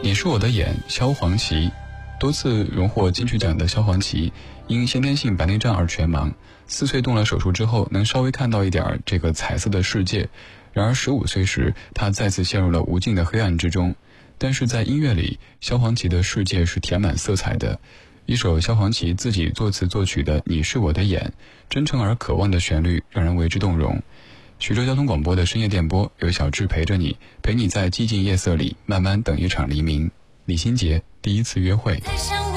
你是我的眼，萧煌奇。多次荣获金曲奖的萧煌奇，因先天性白内障而全盲。4岁动了手术之后，能稍微看到一点这个彩色的世界。然而15岁时，他再次陷入了无尽的黑暗之中。但是在音乐里，萧煌奇的世界是填满色彩的。一首萧煌奇自己作词作曲的《你是我的眼》，真诚而渴望的旋律让人为之动容。徐州交通广播的深夜电波，有小志陪着你，陪你在寂静夜色里慢慢等一场黎明。李心洁第一次约会。 太想